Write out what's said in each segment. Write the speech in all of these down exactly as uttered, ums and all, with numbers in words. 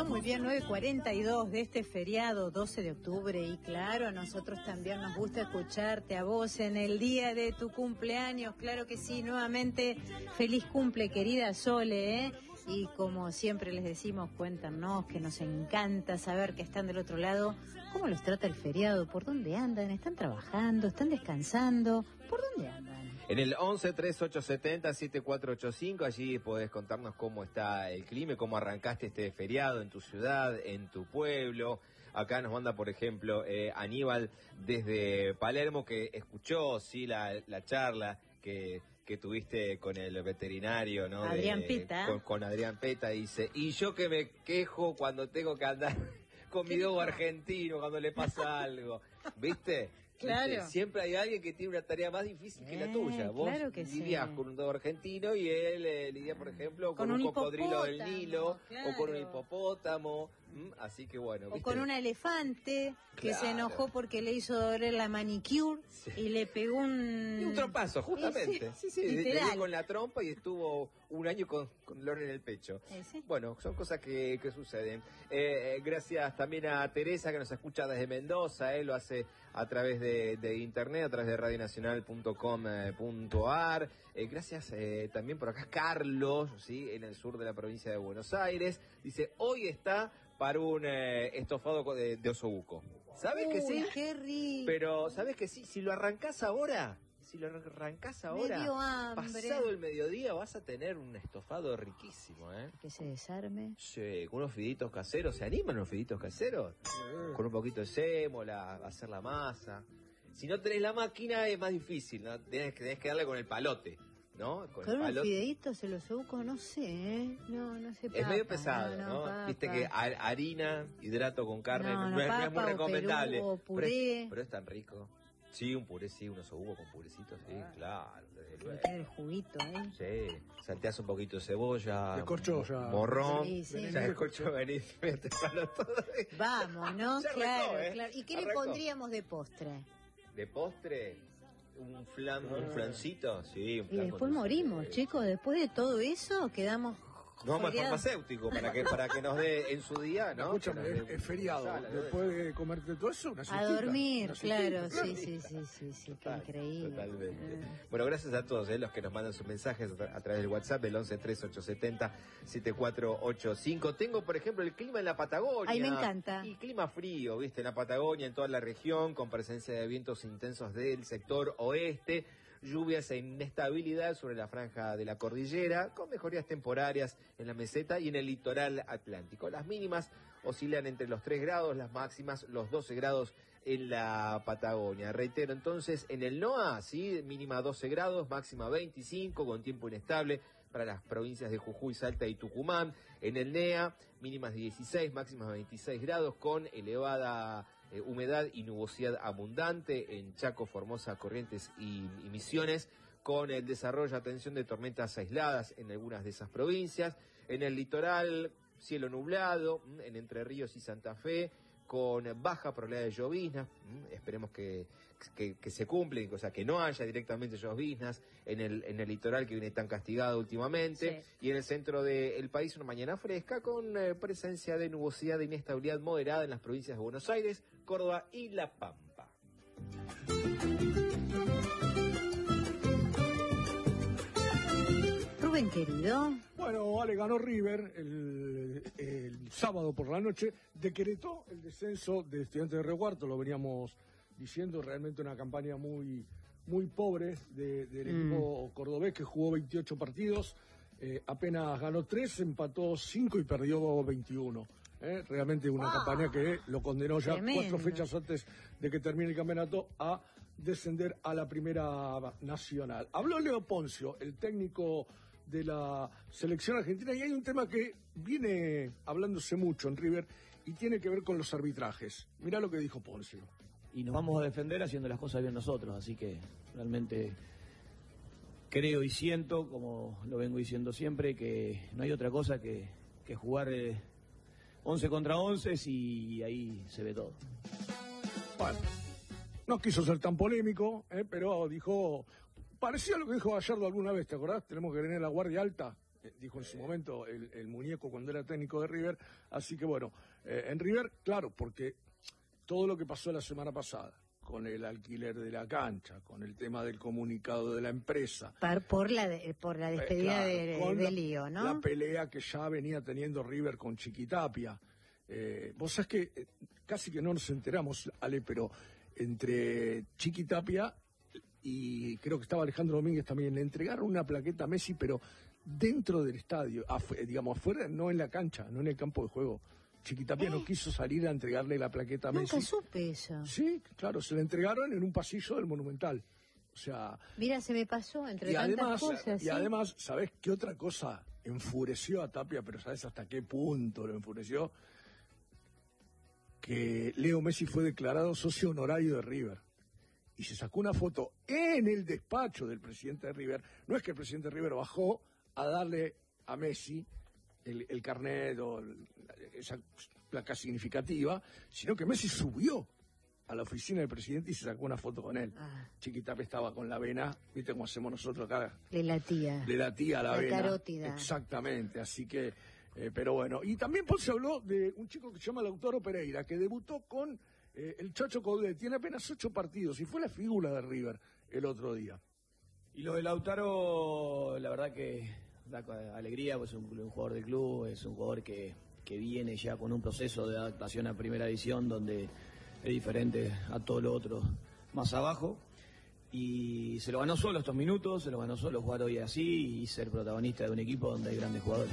Muy bien, nueve cuarenta y dos de este feriado doce de octubre, y claro, a nosotros también nos gusta escucharte a vos en el día de tu cumpleaños. Claro que sí, nuevamente feliz cumple, querida Sole, ¿eh? Y como siempre les decimos, cuéntanos, que nos encanta saber que están del otro lado. ¿Cómo los trata el feriado? ¿Por dónde andan? ¿Están trabajando? ¿Están descansando? ¿Por dónde andan? En el once, treinta y ocho setenta, setenta y cuatro ochenta y cinco, allí podés contarnos cómo está el clima, cómo arrancaste este feriado en tu ciudad, en tu pueblo. Acá nos manda, por ejemplo, eh, Aníbal desde Palermo, que escuchó, sí, la, la charla que, que tuviste con el veterinario, ¿no? Adrián de, Peta. Con, con Adrián Peta, dice, y yo que me quejo cuando tengo que andar con mi dogo argentino cuando le pasa algo, ¿viste? Claro. ¿Viste? Siempre hay alguien que tiene una tarea más difícil que eh, la tuya. Vos claro que lidiás sí. con un dogo argentino y él eh, lidia, por ejemplo, con, con un, un cocodrilo del Nilo, claro. o con un hipopótamo. ¿m? Así que bueno. O ¿viste? con un elefante que Claro. se enojó porque le hizo doler la manicure, sí. Y le pegó un... Y un trompazo, justamente. Sí, Sí, sí, literal. le dio con la trompa y estuvo un año con, con dolor en el pecho. Eh, sí. Bueno, son cosas que, que suceden. Eh, gracias también a Teresa, que nos escucha desde Mendoza. Él eh, lo hace a través de, de internet, a través de radio nacional punto com punto a r. Eh, gracias eh, también por acá Carlos, ¿sí? En el sur de la provincia de Buenos Aires. Dice, hoy está para un eh, estofado de, de osobuco. ¿Sabes Uy, que sí? Qué rico. Pero, ¿sabes que sí? Si lo arrancás ahora, si lo arrancás ahora, Me dio hambre. pasado el mediodía vas a tener un estofado riquísimo, ¿eh? Que se desarme. Sí, con unos fiditos caseros. ¿Se animan los fiditos caseros? Sí. Con un poquito de sémola, hacer la masa. Si no tenés la máquina es más difícil, ¿no? Tenés, tenés que darle con el palote, ¿no? Con, con unos fideitos se los osobucos, no sé, ¿eh? No, no sé. Es medio pesado, ¿no? ¿no? Viste que harina, hidrato con carne, no, no, no, es, papa, no es muy recomendable. O puré. Pero, es, pero es tan rico. Sí, un puré, sí, un osobuco con purecito, sí, ah, claro. Desde el juguito, ¿eh? Sí, salteás un poquito de cebolla, de corcholla, morrón, sí, sí. ya escucho venir, te palo todo. Vamos, ¿no? Ya claro, arrancó, ¿eh? claro. ¿Y qué Arrancó. le pondríamos de postre? De postre, un flan, un flancito, sí. Un Y después con morimos, dulce. Chicos, después de todo eso quedamos... No, más farmacéutico, para que para que nos dé en su día, ¿no? Escúchame, es, es feriado. Sala, después de comerte todo eso, una siestita. A dormir, una claro, sí, sí, sí, sí, sí, qué increíble. Totalmente. Eh. Bueno, gracias a todos eh, los que nos mandan sus mensajes a, tra a través del WhatsApp, el once, treinta y ocho setenta, setenta y cuatro ochenta y cinco. Tengo, por ejemplo, el clima en la Patagonia. Ay, me encanta. Y clima frío, ¿viste? En la Patagonia, en toda la región, con presencia de vientos intensos del sector oeste. Lluvias e inestabilidad sobre la franja de la cordillera, con mejorías temporarias en la meseta y en el litoral atlántico. Las mínimas oscilan entre los tres grados, las máximas los doce grados en la Patagonia. Reitero entonces, en el NOA, sí, mínima doce grados, máxima veinticinco, con tiempo inestable para las provincias de Jujuy, Salta y Tucumán. En el NEA, mínimas dieciséis, máximas veintiséis grados, con elevada eh, humedad y nubosidad abundante en Chaco, Formosa, Corrientes y, y Misiones, con el desarrollo, atención, de tormentas aisladas en algunas de esas provincias. En el litoral, cielo nublado, en Entre Ríos y Santa Fe, con baja probabilidad de lloviznas, esperemos que, que, que se cumplen, o sea, que no haya directamente lloviznas en el, en el litoral que viene tan castigado últimamente, sí. Y en el centro del país una mañana fresca con eh, presencia de nubosidad de inestabilidad moderada en las provincias de Buenos Aires, Córdoba y La Pampa. Rubén, querido. Bueno, vale, ganó River el, el sábado por la noche, decretó el descenso de Estudiantes de Río Cuarto, lo veníamos diciendo, realmente una campaña muy, muy pobre de, del mm. equipo cordobés, que jugó veintiocho partidos, eh, apenas ganó tres, empató cinco y perdió veintiuno. Eh, realmente una wow. campaña que lo condenó ya Tremendo. cuatro fechas antes de que termine el campeonato a descender a la Primera Nacional. Habló Leo Poncio, el técnico de la selección argentina, y hay un tema que viene hablándose mucho en River y tiene que ver con los arbitrajes. Mirá lo que dijo Poncio. Y nos vamos a defender haciendo las cosas bien nosotros, así que realmente creo y siento, como lo vengo diciendo siempre, que no hay otra cosa que, que jugar eh, once contra once y ahí se ve todo. Bueno, no quiso ser tan polémico, eh, pero dijo... Parecía lo que dijo Gallardo alguna vez, ¿te acordás? Tenemos que tener la guardia alta eh, dijo en su momento el, el muñeco cuando era técnico de River. Así que bueno, eh, en River, claro, porque todo lo que pasó la semana pasada, con el alquiler de la cancha, con el tema del comunicado de la empresa. Por, por, la, de, por la despedida eh, claro, de, de la, Lío, ¿no? La pelea que ya venía teniendo River con Chiquitapia. Eh, vos sabés que eh, casi que no nos enteramos, Ale, pero entre Chiquitapia y creo que estaba Alejandro Domínguez también, le entregaron una plaqueta a Messi, pero dentro del estadio, afu digamos, afuera, no en la cancha, no en el campo de juego. Chiquitapia ¿Eh? no quiso salir a entregarle la plaqueta a Messi. Nunca supe eso. Sí, claro, se la entregaron en un pasillo del Monumental. O sea... Mira, se me pasó entre y tantas además, cosas. Y ¿sí? además, ¿sabés qué otra cosa enfureció a Tapia? Pero ¿sabés hasta qué punto lo enfureció? Que Leo Messi fue declarado socio honorario de River. Y se sacó una foto en el despacho del presidente de River. No es que el presidente de River bajó a darle a Messi el, el carnet o esa placa significativa, sino que Messi subió a la oficina del presidente y se sacó una foto con él. Ah. Chiquitapia estaba con la vena, ¿viste cómo hacemos nosotros acá? Le latía. Le latía la, la vena. Carótida. Exactamente, así que, eh, pero bueno. Y también pues, se habló de un chico que se llama Lautaro Pereira, que debutó con eh, el Chacho Coudet, tiene apenas ocho partidos y fue la figura de River el otro día. Y lo de Lautaro, la verdad que da alegría, pues es un, un jugador del club, es un jugador que, que viene ya con un proceso de adaptación a primera división donde es diferente a todo lo otro más abajo. Y se lo ganó solo estos minutos, se lo ganó solo jugar hoy así y ser protagonista de un equipo donde hay grandes jugadores.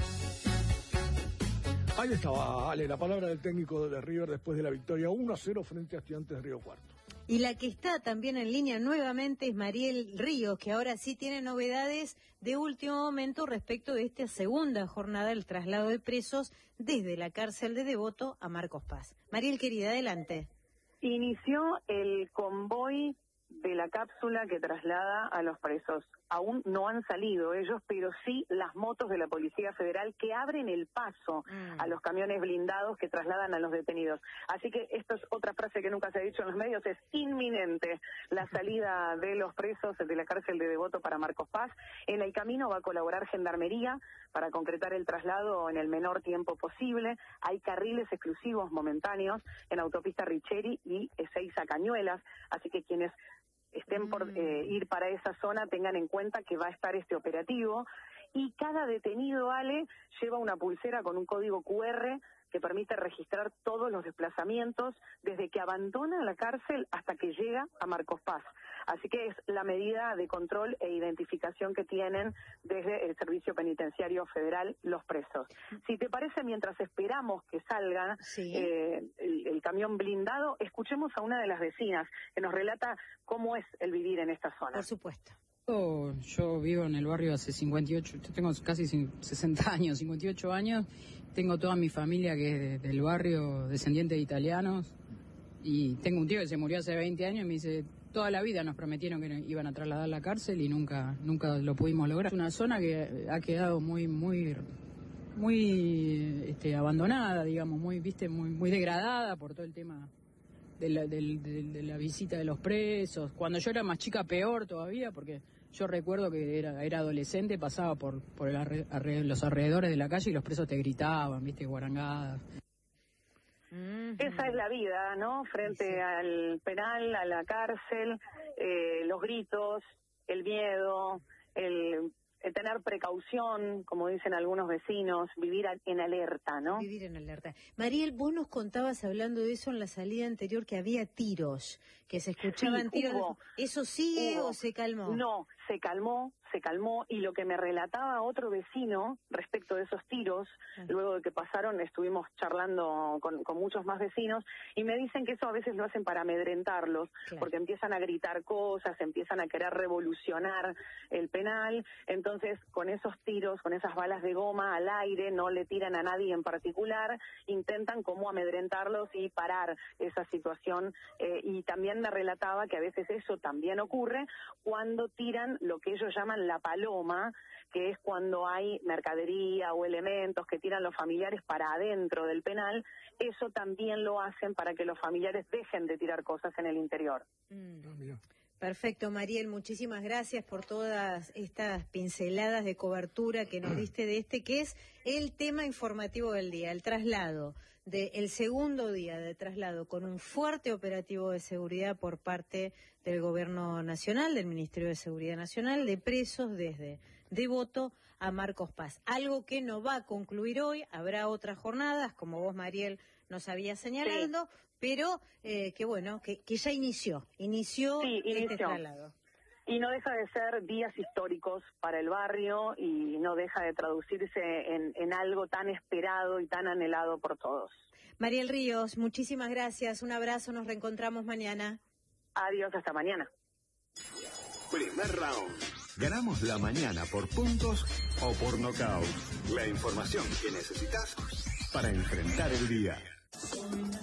Ahí estaba, Ale, la palabra del técnico de River después de la victoria uno a cero frente a Estudiantes de Río Cuarto. Y la que está también en línea nuevamente es Mariel Ríos, que ahora sí tiene novedades de último momento respecto de esta segunda jornada del traslado de presos desde la cárcel de Devoto a Marcos Paz. Mariel, querida, adelante. Inició el convoy de la cápsula que traslada a los presos. Aún no han salido ellos, pero sí las motos de la Policía Federal que abren el paso mm. a los camiones blindados que trasladan a los detenidos. Así que esto es otra frase que nunca se ha dicho en los medios, es inminente la salida de los presos de la cárcel de Devoto para Marcos Paz. En el camino va a colaborar Gendarmería para concretar el traslado en el menor tiempo posible. Hay carriles exclusivos momentáneos en autopista Richeri y Ezeiza Cañuelas, así que quienes estén por eh, ir para esa zona tengan en cuenta que va a estar este operativo. Y cada detenido, Ale, lleva una pulsera con un código cu erre que permite registrar todos los desplazamientos desde que abandona la cárcel hasta que llega a Marcos Paz. Así que es la medida de control e identificación que tienen desde el Servicio Penitenciario Federal los presos. Si te parece, mientras esperamos que salga sí. eh, el, el camión blindado, escuchemos a una de las vecinas que nos relata cómo es el vivir en esta zona. Por supuesto. Yo vivo en el barrio hace cincuenta y ocho, yo tengo casi sesenta años, cincuenta y ocho años, tengo toda mi familia que es del barrio, descendiente de italianos, y tengo un tío que se murió hace veinte años y me dice, toda la vida nos prometieron que iban a trasladar a la cárcel y nunca nunca lo pudimos lograr. Es una zona que ha quedado muy muy muy este, abandonada, digamos, muy viste muy muy degradada por todo el tema de la, de, de, de la visita de los presos. Cuando yo era más chica, peor todavía, porque yo recuerdo que era era adolescente, pasaba por por el arre, arre, los alrededores de la calle y los presos te gritaban, viste, guarangadas. Esa es la vida, ¿no? Frente sí. al penal, a la cárcel, eh, los gritos, el miedo, el... el tener precaución, como dicen algunos vecinos, vivir en alerta, ¿no? Vivir en alerta. Mariel, vos nos contabas hablando de eso en la salida anterior, que había tiros, que se escuchaban sí, tiros. Hubo, ¿Eso sigue hubo. o se calmó? No, se calmó, se calmó, y lo que me relataba otro vecino respecto de esos tiros, ah. luego de que pasaron, estuvimos charlando con, con muchos más vecinos, y me dicen que eso a veces lo hacen para amedrentarlos, claro. porque empiezan a gritar cosas, empiezan a querer revolucionar el penal, entonces con esos tiros, con esas balas de goma al aire, no le tiran a nadie en particular, intentan como amedrentarlos y parar esa situación, eh, y también me relataba que a veces eso también ocurre cuando tiran lo que ellos llaman la paloma, que es cuando hay mercadería o elementos que tiran los familiares para adentro del penal. Eso también lo hacen para que los familiares dejen de tirar cosas en el interior. Mm. Perfecto, Mariel, muchísimas gracias por todas estas pinceladas de cobertura que nos diste de este, que es el tema informativo del día, el traslado, del segundo día de traslado con un fuerte operativo de seguridad por parte del Gobierno Nacional, del Ministerio de Seguridad Nacional, de presos desde Devoto a Marcos Paz. Algo que no va a concluir hoy, habrá otras jornadas, como vos, Mariel, nos habías señalado, sí. pero eh, que bueno, que, que ya inició, inició sí, este inició. traslado. Y no deja de ser días históricos para el barrio y no deja de traducirse en, en algo tan esperado y tan anhelado por todos. Mariel Ríos, muchísimas gracias, un abrazo, nos reencontramos mañana. Adiós, hasta mañana. Primer round. Ganamos la mañana por puntos o por nocaut. La información que necesitas para enfrentar el día.